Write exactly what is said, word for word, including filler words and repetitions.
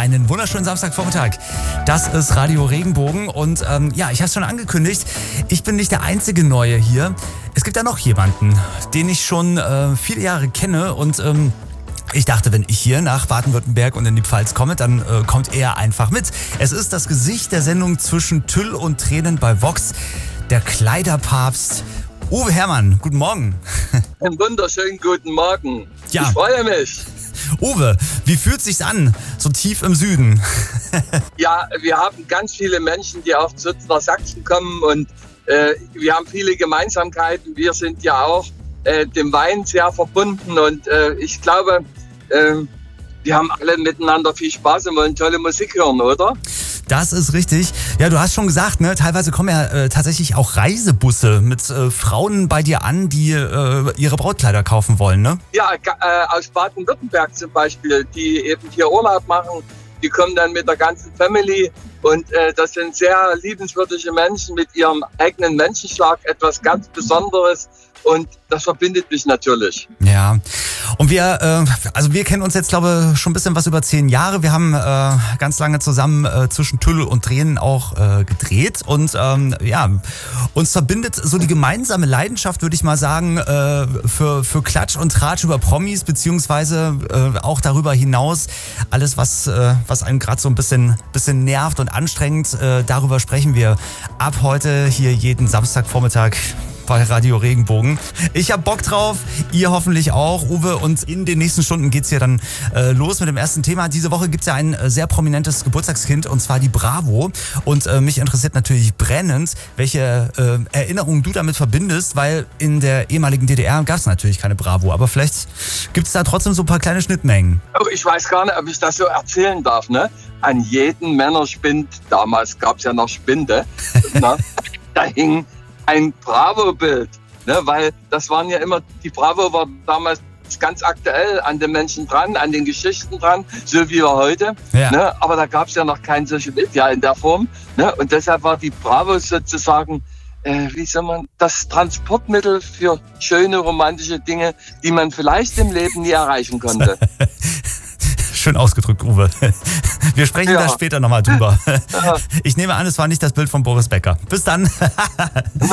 einen wunderschönen Samstagvormittag. Das ist Radio Regenbogen und ähm, ja, ich habe es schon angekündigt, ich bin nicht der einzige Neue hier. Es gibt da noch jemanden, den ich schon äh, viele Jahre kenne und ähm, ich dachte, wenn ich hier nach Baden-Württemberg und in die Pfalz komme, dann äh, kommt er einfach mit. Es ist das Gesicht der Sendung Zwischen Tüll und Tränen bei Vox, der Kleiderpapst Uwe Herrmann. Guten Morgen. Einen wunderschönen guten Morgen. Ja. Ich freue mich. Uwe, wie fühlt sich's an, so tief im Süden? Ja, wir haben ganz viele Menschen, die auch zu uns nach Sachsen kommen und äh, wir haben viele Gemeinsamkeiten. Wir sind ja auch äh, dem Wein sehr verbunden und äh, ich glaube, äh, wir haben alle miteinander viel Spaß und wollen tolle Musik hören, oder? Das ist richtig. Ja, du hast schon gesagt, ne, teilweise kommen ja äh, tatsächlich auch Reisebusse mit äh, Frauen bei dir an, die äh, ihre Brautkleider kaufen wollen, ne? Ja, äh, aus Baden-Württemberg zum Beispiel, die eben hier Urlaub machen, die kommen dann mit der ganzen Family und äh, das sind sehr liebenswürdige Menschen mit ihrem eigenen Menschenschlag, etwas ganz Besonderes. Und das verbindet mich natürlich. Ja, und wir, äh, also wir kennen uns jetzt, glaube ich, schon ein bisschen was über zehn Jahre. Wir haben äh, ganz lange zusammen äh, zwischen Tüll und Tränen auch äh, gedreht. Und ähm, ja, uns verbindet so die gemeinsame Leidenschaft, würde ich mal sagen, äh, für, für Klatsch und Tratsch über Promis, beziehungsweise äh, auch darüber hinaus alles, was, äh, was einen gerade so ein bisschen, bisschen nervt und anstrengt. Äh, darüber sprechen wir ab heute hier jeden Samstagvormittag bei Radio Regenbogen. Ich hab Bock drauf, ihr hoffentlich auch, Uwe, und in den nächsten Stunden geht's hier dann äh, los mit dem ersten Thema. Diese Woche gibt's ja ein äh, sehr prominentes Geburtstagskind, und zwar die Bravo. Und äh, mich interessiert natürlich brennend, welche äh, Erinnerungen du damit verbindest, weil in der ehemaligen D D R gab's natürlich keine Bravo, aber vielleicht gibt's da trotzdem so ein paar kleine Schnittmengen. Oh, ich weiß gar nicht, ob ich das so erzählen darf, ne? An jeden Männerspind, damals gab's ja noch Spinde, ne? Da hing ein Bravo-Bild, ne, weil das waren ja immer, die Bravo war damals ganz aktuell an den Menschen dran, an den Geschichten dran, so wie wir heute. Ja. Ne, aber da gab es ja noch kein Social Media in der Form. Ne, und deshalb war die Bravo sozusagen, äh, wie soll man, das Transportmittel für schöne romantische Dinge, die man vielleicht im Leben nie erreichen konnte. Schön ausgedrückt, Uwe. Wir sprechen ja da später nochmal drüber. Ja. Ich nehme an, es war nicht das Bild von Boris Becker. Bis dann.